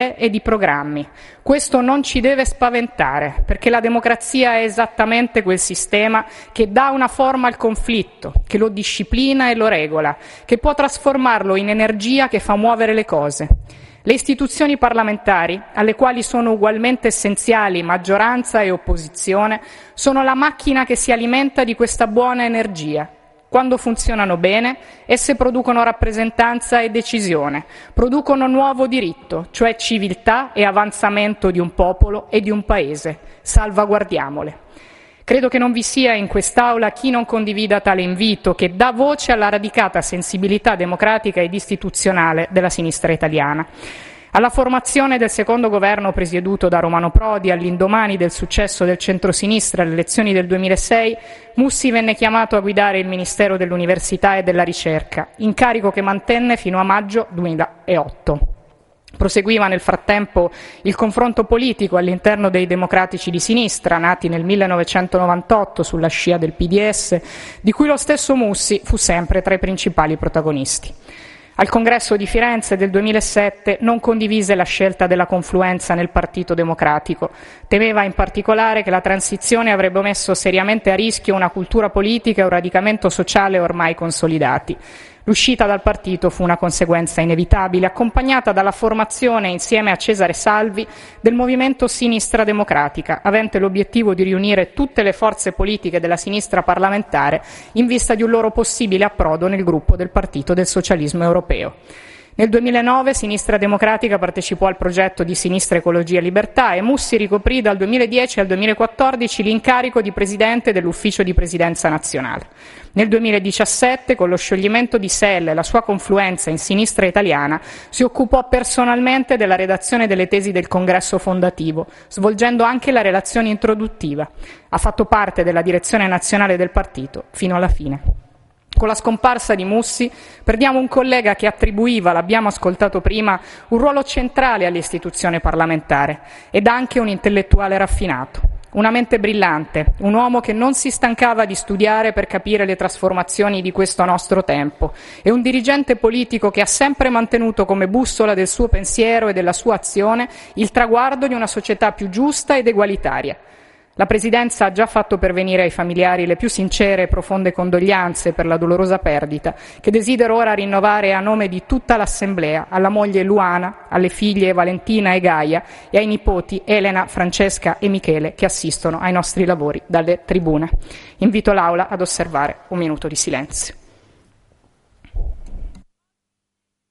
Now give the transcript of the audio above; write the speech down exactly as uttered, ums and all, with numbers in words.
e di programmi. Questo non ci deve spaventare, perché la democrazia è esattamente quel sistema che dà una forma al conflitto, che lo disciplina e lo regola, che può trasformarlo in energia che fa muovere le cose. Le istituzioni parlamentari, alle quali sono ugualmente essenziali maggioranza e opposizione, sono la macchina che si alimenta di questa buona energia. Quando funzionano bene, esse producono rappresentanza e decisione, producono nuovo diritto, cioè civiltà e avanzamento di un popolo e di un paese. Salvaguardiamole. Credo che non vi sia in quest'Aula chi non condivida tale invito, che dà voce alla radicata sensibilità democratica ed istituzionale della sinistra italiana. Alla formazione del secondo governo presieduto da Romano Prodi, all'indomani del successo del centrosinistra alle elezioni del duemilasei, Mussi venne chiamato a guidare il Ministero dell'Università e della Ricerca, incarico che mantenne fino a maggio duemilaotto. Proseguiva nel frattempo il confronto politico all'interno dei democratici di sinistra, nati nel millenovecentonovantotto sulla scia del P D S, di cui lo stesso Mussi fu sempre tra i principali protagonisti. Al congresso di Firenze del duemilasette non condivise la scelta della confluenza nel Partito Democratico. Temeva in particolare che la transizione avrebbe messo seriamente a rischio una cultura politica e un radicamento sociale ormai consolidati. L'uscita dal partito fu una conseguenza inevitabile, accompagnata dalla formazione, insieme a Cesare Salvi, del movimento Sinistra Democratica, avente l'obiettivo di riunire tutte le forze politiche della sinistra parlamentare in vista di un loro possibile approdo nel gruppo del Partito del Socialismo Europeo. Nel duemilanove Sinistra Democratica partecipò al progetto di Sinistra Ecologia e Libertà e Mussi ricoprì dal duemiladieci al duemilaquattordici l'incarico di presidente dell'Ufficio di Presidenza Nazionale. Nel duemiladiciassette, con lo scioglimento di S E L e la sua confluenza in sinistra italiana, si occupò personalmente della redazione delle tesi del congresso fondativo, svolgendo anche la relazione introduttiva. Ha fatto parte della direzione nazionale del partito fino alla fine. Con la scomparsa di Mussi perdiamo un collega che attribuiva, l'abbiamo ascoltato prima, un ruolo centrale all'istituzione parlamentare ed anche un intellettuale raffinato. Una mente brillante, un uomo che non si stancava di studiare per capire le trasformazioni di questo nostro tempo e un dirigente politico che ha sempre mantenuto come bussola del suo pensiero e della sua azione il traguardo di una società più giusta ed egualitaria. La Presidenza ha già fatto pervenire ai familiari le più sincere e profonde condoglianze per la dolorosa perdita, che desidero ora rinnovare a nome di tutta l'Assemblea, alla moglie Luana, alle figlie Valentina e Gaia e ai nipoti Elena, Francesca e Michele che assistono ai nostri lavori dalle tribune. Invito l'Aula ad osservare un minuto di silenzio.